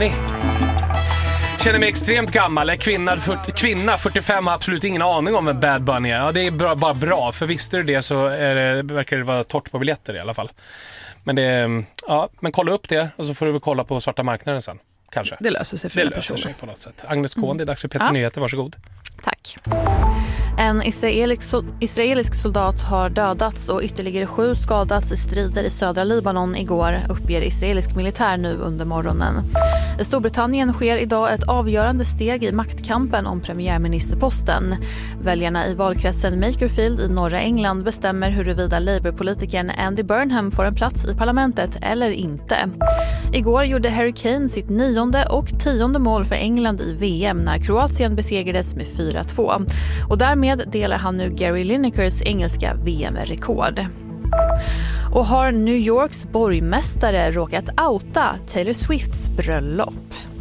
Bunny. Känner mig extremt gammal. Är kvinna 45 har absolut ingen aning om vem Bad Bunny är. Ja, det är bara bra. För visste du det så verkar det vara torrt på biljetter i alla fall. Men men kolla upp det och så får du väl kolla på svarta marknaden sen. Kanske. Det löser sig för det löser sig på något sätt. Agnes Kohn, det är dags för Petra Nyheter. Varsågod. Tack. En israelisk soldat har dödats och ytterligare 7 skadats i strider i södra Libanon igår, uppger israelisk militär nu under morgonen. I Storbritannien sker idag ett avgörande steg i maktkampen om premiärministerposten. Väljarna i valkretsen Makerfield i norra England bestämmer huruvida Labour-politikern Andy Burnham får en plats i parlamentet eller inte. Igår gjorde Harry Kane sitt 9:e och 10:e mål för England i VM när Kroatien besegrades med 4-2. Och därmed delar han nu Gary Linekers engelska VM-rekord. Och har New Yorks borgmästare råkat outa Taylor Swifts bröllop?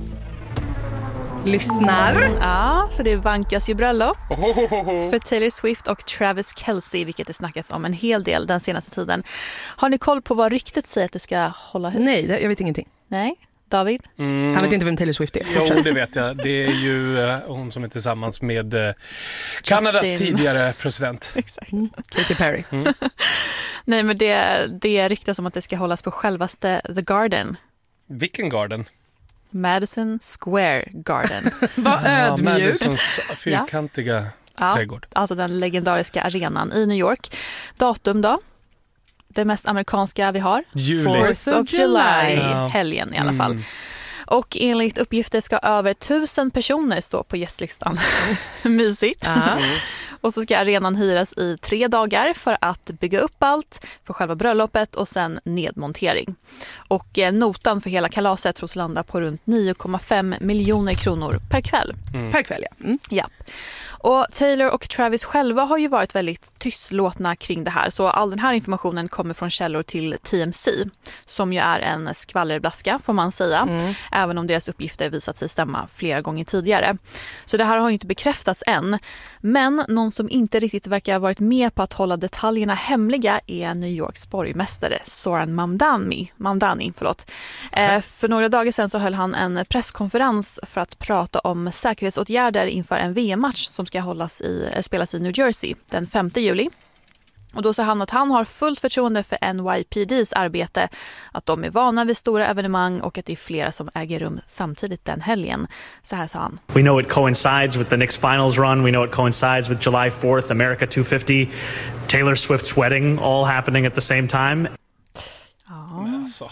Lyssnar. Ja, för det vankas ju bröllop för Taylor Swift och Travis Kelce, vilket det snackats om en hel del den senaste tiden. Har ni koll på vad ryktet säger att det ska hålla hus? Nej, jag vet ingenting. Nej, David? Han vet inte vem Taylor Swift är. Jo, det vet jag. Det är ju hon som är tillsammans med Kanadas tidigare president. Exakt. Katy Perry. Nej, men det ryktas om att det ska hållas på självaste The Garden. Vilken garden? Madison Square Garden. Vad ödmjukt. Madisons fyrkantiga trädgård. Alltså den legendariska arenan i New York. Datum då? Det mest amerikanska vi har. Juli. 4th of July. Helgen i alla fall. Och enligt uppgifter ska över 1000 personer stå på gästlistan. Mysigt. Och så ska arenan hyras i 3 dagar för att bygga upp allt för själva bröllopet och sen nedmontering. Och notan för hela kalaset tros landa på runt 9,5 miljoner kronor per kväll. Per kväll, ja. Ja. Och Taylor och Travis själva har ju varit väldigt tystlåtna kring det här. Så all den här informationen kommer från källor till TMZ, som ju är en skvallerblaska får man säga. Även om deras uppgifter visat sig stämma flera gånger tidigare. Så det här har ju inte bekräftats än. Men någon som inte riktigt verkar ha varit med på att hålla detaljerna hemliga är New Yorks borgmästare Zoran Mamdani. För några dagar sedan så höll han en presskonferens för att prata om säkerhetsåtgärder inför en VM-match som ska spelas i New Jersey den 5 juli. Och då sa han att han har fullt förtroende för NYPDs arbete, att de är vana vid stora evenemang och att det är flera som äger rum samtidigt den helgen. Så här sa han. We know it coincides with the Knicks finals run. We know it coincides with July 4th, America 250, Taylor Swift's wedding, all happening at the same time. Ja. Alltså.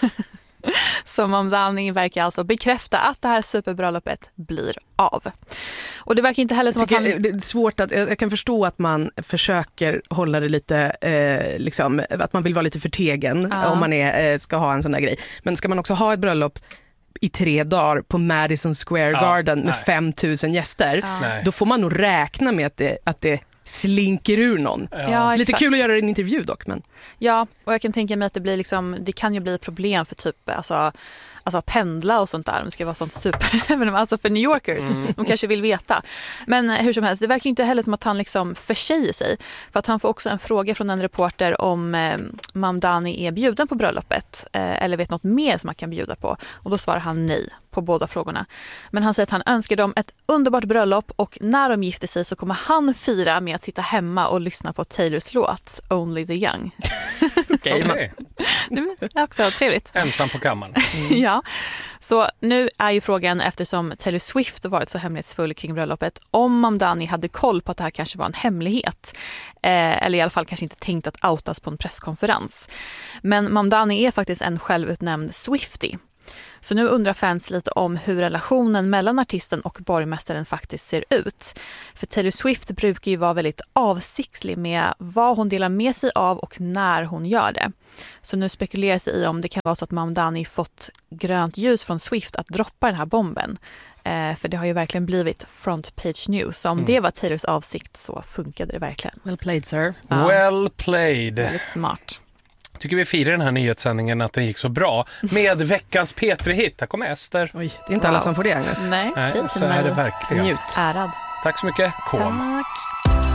Så Mamdani verkar alltså bekräfta att det här superbröllopet blir av. Och det verkar inte heller som att han... Det är svårt att... Jag kan förstå att man försöker hålla det lite... att man vill vara lite förtegen om man ska ha en sån där grej. Men ska man också ha ett bröllop i 3 dagar på Madison Square Garden med 5000 gäster, då får man nog räkna med att det slinker ur någon. Ja, lite kul att göra en intervju dock, men... Ja, och jag kan tänka mig att det kan ju bli problem för typ alltså pendla och sånt där. Det ska vara sånt super, alltså för New Yorkers. De kanske vill veta. Men hur som helst, det verkar inte heller som att han liksom förtjejer sig. För att han får också en fråga från en reporter om Mamdani är bjuden på bröllopet eller vet något mer som man kan bjuda på. Och då svarar han nej på båda frågorna. Men han säger att han önskar dem ett underbart bröllop och när de gifter sig så kommer han fira med att sitta hemma och lyssna på Taylors låt Only the Young. Okej. Det är också trevligt. Ensam på kammaren. Ja, så nu är ju frågan, eftersom Taylor Swift har varit så hemlighetsfull kring bröllopet, om Mamdani hade koll på att det här kanske var en hemlighet. Eller i alla fall kanske inte tänkt att outas på en presskonferens. Men Mamdani är faktiskt en självutnämnd Swiftie. Så nu undrar fans lite om hur relationen mellan artisten och borgmästaren faktiskt ser ut. För Taylor Swift brukar ju vara väldigt avsiktlig med vad hon delar med sig av och när hon gör det. Så nu spekuleras det i om det kan vara så att Mamdani fått grönt ljus från Swift att droppa den här bomben. För det har ju verkligen blivit front page news. Så om det var Taylors avsikt så funkade det verkligen. Well played, sir. Ja. Well played. Väldigt smart. Tycker vi firar den här nyhetssändningen att den gick så bra med veckans P3-hit. Här kommer Ester. Oj, det är inte alla som får det, Agnes. Nej, så är det verkligen. Njut. Ärad. Tack så mycket. Kom. Tack.